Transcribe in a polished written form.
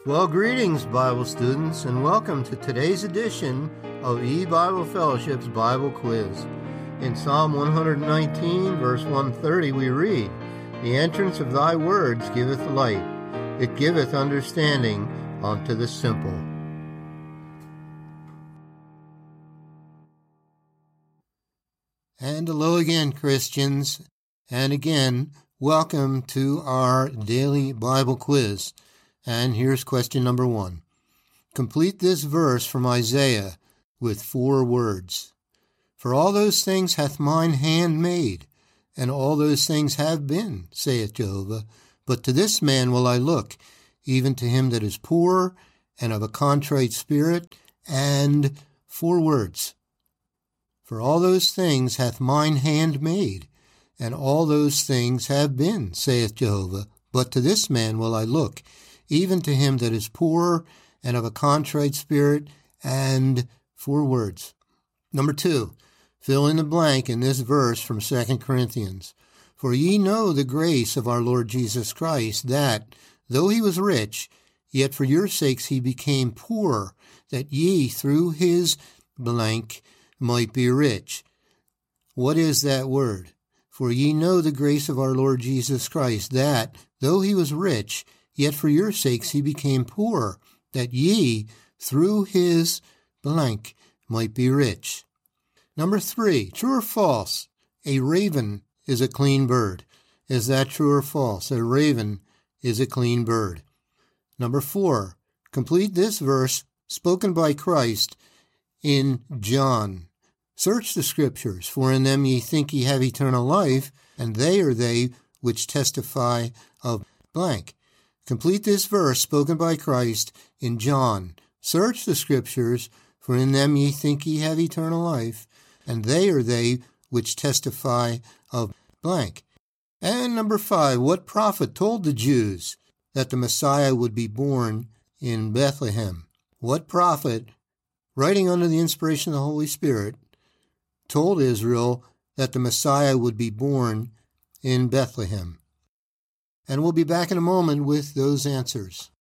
Well, greetings, Bible students, and welcome to today's edition of E-Bible Fellowship's Bible Quiz. In Psalm 119, verse 130, we read, "The entrance of thy words giveth light, it giveth understanding unto the simple." And hello again, Christians, and again, welcome to our daily Bible quiz. And here's question number 1. Complete this verse from Isaiah with 4 words. "For all those things hath mine hand made, and all those things have been, saith Jehovah. But to this man will I look, even to him that is poor and of a contrite spirit," and 4 words. "For all those things hath mine hand made, and all those things have been, saith Jehovah. But to this man will I look, even to him that is poor and of a contrite spirit," and 4 words. Number 2, fill in the blank in this verse from 2 Corinthians. "For ye know the grace of our Lord Jesus Christ, that, though he was rich, yet for your sakes he became poor, that ye through his blank might be rich." What is that word? "For ye know the grace of our Lord Jesus Christ, that, though he was rich, yet for your sakes he became poor, that ye, through his blank, might be rich." Number 3, true or false? A raven is a clean bird. Is that true or false? A raven is a clean bird. Number 4, complete this verse spoken by Christ in John. "Search the Scriptures, for in them ye think ye have eternal life, and they are they which testify of blank." Complete this verse spoken by Christ in John. "Search the Scriptures, for in them ye think ye have eternal life, and they are they which testify of blank." And number 5, what prophet told the Jews that the Messiah would be born in Bethlehem? What prophet, writing under the inspiration of the Holy Spirit, told Israel that the Messiah would be born in Bethlehem? And we'll be back in a moment with those answers.